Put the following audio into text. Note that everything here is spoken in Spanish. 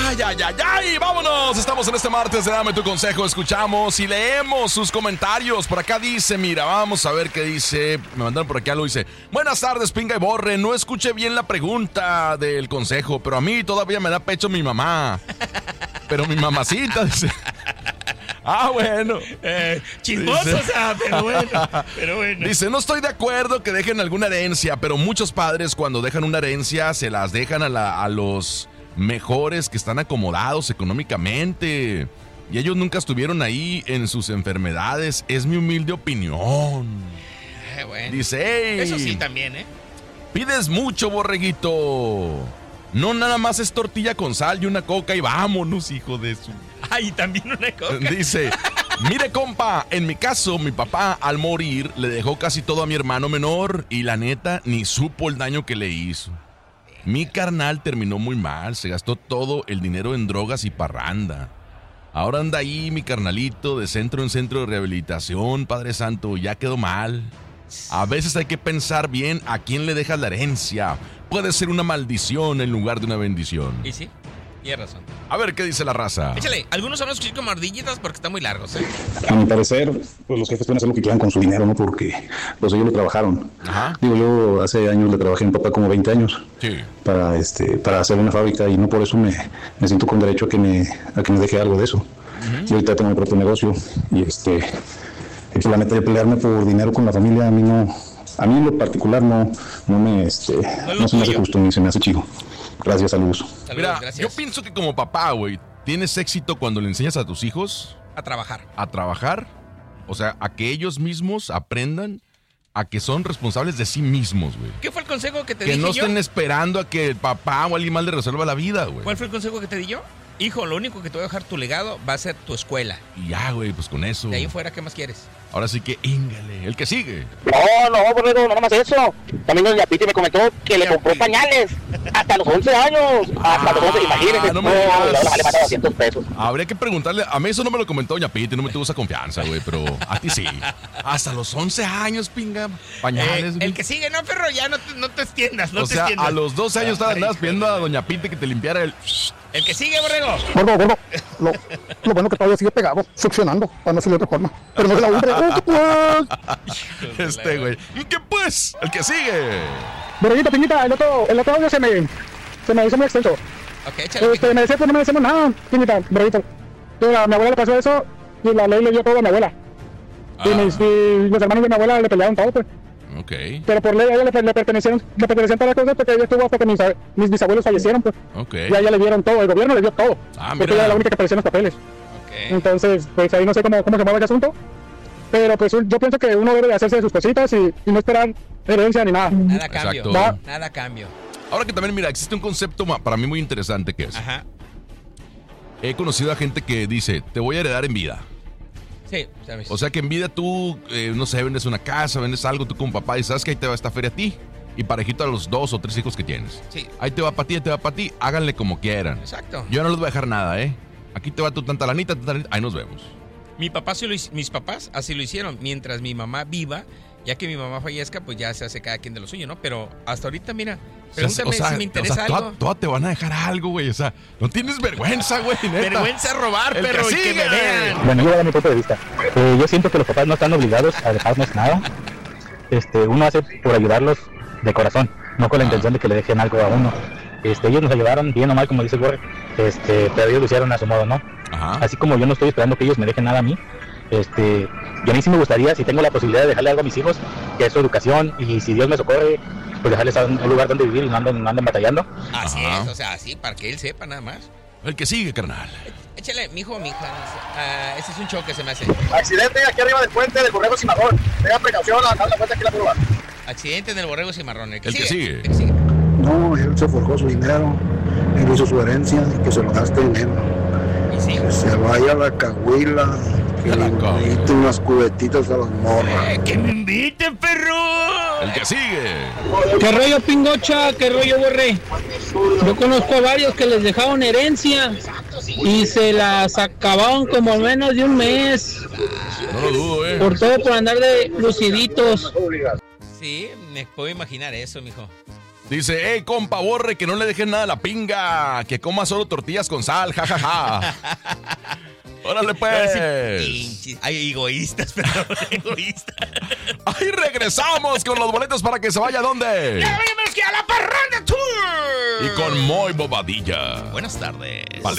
¡Ay! ¡Vámonos! Estamos en este martes de Dame tu Consejo. Escuchamos y leemos sus comentarios. Por acá dice, mira, vamos a ver qué dice. Me mandaron por aquí algo, dice: buenas tardes, Pinga y Borre. No escuché bien la pregunta del consejo, pero a mí todavía me da pecho mi mamá. Pero mi mamacita, dice. Bueno. Chismoso, dice, o sea, pero bueno. Dice, no estoy de acuerdo que dejen alguna herencia, pero muchos padres cuando dejan una herencia se las dejan a los mejores que están acomodados económicamente. Y ellos nunca estuvieron ahí en sus enfermedades. Es mi humilde opinión. Bueno. Dice, hey, eso sí también, pides mucho, borreguito. No nada más es tortilla con sal y una coca y vámonos, hijo de su... Ay, también una coca. Dice, mire, compa, en mi caso, mi papá al morir le dejó casi todo a mi hermano menor y la neta ni supo el daño que le hizo. Mi carnal terminó muy mal, se gastó todo el dinero en drogas y parranda. Ahora anda ahí mi carnalito de centro en centro de rehabilitación, Padre Santo, ya quedó mal. A veces hay que pensar bien a quién le dejas la herencia. Puede ser una maldición en lugar de una bendición. Y sí, tienes razón. A ver qué dice la raza. Échale, algunos son los como ardillitas porque están muy largos, A mi parecer, pues los jefes pueden hacer lo que quieran con su dinero, ¿no? Porque pues ellos lo trabajaron. Ajá. Digo, yo hace años le trabajé a mi papá como 20 años. Sí. Para hacer una fábrica y no por eso me siento con derecho a que me deje algo de eso. Uh-huh. Y ahorita tengo mi propio negocio y la meta de pelearme por dinero con la familia a mí en lo particular no se me hace justo ni se me hace chido. Gracias, saludos. Mira, gracias. Yo pienso que como papá, güey, tienes éxito cuando le enseñas a tus hijos a trabajar. O sea, a que ellos mismos aprendan a que son responsables de sí mismos, güey. ¿Qué fue el consejo que te dije yo? Que no estén yo? esperando a que el papá o alguien más le resuelva la vida, güey. ¿Cuál fue el consejo que te di yo? Hijo, lo único que te voy a dejar tu legado va a ser tu escuela. Y ya, güey, pues con eso. De ahí en fuera, ¿qué más quieres? Ahora sí que íngale, el que sigue. No, Borrego, no nada más eso. También doña Piti me comentó que le compró pañales hasta los 11 años. Hasta los 11, imagínense. No me le mata 200 pesos. Habría que preguntarle, a mí eso no me lo comentó doña Piti, no me tuvo esa confianza, güey, pero a ti sí. Hasta los 11 años, pinga, pañales. El que sigue, no, perro, ya no te extiendas, no te extiendas. A los 12 años andabas pidiendo a doña Piti que te limpiara el... El que sigue, Borrego. Gordo. Lo bueno que todavía sigue pegado, succionando, para no ser de otra forma. Pero no se la hombre. Güey. ¿Y qué pues? El que sigue. Borreguita, Piñita, el otro audio se me hizo muy extenso. Ok, échale. Me decía que no me decimos nada, Piñita, Borreguita. A mi abuela le pasó eso y la ley le dio todo a mi abuela. Y los hermanos de mi abuela le pelearon todo, pues. Ok. Pero por ley a ella le pertenecían todas las cosas porque ella estuvo hasta que mis bisabuelos fallecieron, pues. Ok. Y a ella le dieron todo, el gobierno le dio todo. Porque ella era la única que aparecía en los papeles. Okay. Entonces, pues ahí no sé cómo se mueve el asunto. Pero pues yo pienso que uno debe de hacerse de sus cositas y no esperar herencia ni nada. Nada cambio. Exacto. Nada cambio. Ahora que también, mira, existe un concepto para mí muy interesante que es. Ajá. He conocido a gente que dice, te voy a heredar en vida. Sí, sabes. O sea que en vida tú, no sé, vendes una casa, vendes algo, tú como papá, y sabes que ahí te va esta feria a ti. Y parejito a los 2 o 3 hijos que tienes. Sí. Ahí te va para ti, ahí te va para ti, háganle como quieran. Exacto. Yo no les voy a dejar nada, Aquí te va tu tanta lanita, ahí nos vemos. Mis papás así lo hicieron. Mientras mi mamá viva, ya que mi mamá fallezca, pues ya se hace cada quien de lo suyo, ¿no? Pero hasta ahorita, mira, pregúntame si me interesa algo. Todas te van a dejar algo, güey. O sea, no tienes vergüenza, güey, neta. Vergüenza robar, pero y que me vean. Bueno, yo voy a dar mi punto de vista. Yo siento que los papás no están obligados a dejarnos nada. Uno hace por ayudarlos de corazón, no con la intención de que le dejen algo a uno. Ellos nos ayudaron, bien o mal, como dice el Borre, pero ellos lo hicieron a su modo, ¿no? Ajá. Así como yo no estoy esperando que ellos me dejen nada a mí, yo a mí sí me gustaría, si tengo la posibilidad de dejarle algo a mis hijos, que es su educación, y si Dios me socorre, pues dejarles a un lugar donde vivir y no anden batallando. Así Ajá. es, o sea, así, para que él sepa nada más. El que sigue, carnal. Échale, mijo, mija. Ese es un choque, se me hace. Accidente aquí arriba del puente del Borrego Cimarrón. Tenga precaución a dar la vuelta aquí la curva. Accidente en el Borrego Cimarrón. El que sigue. El que sigue. No, él se forjó su dinero, él hizo su herencia, que se lo gaste en él. Y sí. Que se vaya a la cahuila, que le invite unas cubetitas a las morras. ¡Que me inviten, perro! El que sigue. ¿Qué rollo, Pingocha? ¿Qué rollo, Borre? Yo conozco a varios que les dejaron herencia y se las acabaron como en menos de un mes. No lo dudo, Por todo por andar de luciditos. Sí, me puedo imaginar eso, mijo. Dice, compa, Borre, que no le dejen nada a la pinga, que coma solo tortillas con sal, jajaja. Órale, pues. Hay egoístas, pero egoístas. Ahí regresamos con los boletos para que se vaya, ¿dónde? ¡Ya que a la Parranda Tour! Y con Moy Bobadilla. Buenas tardes. Vale.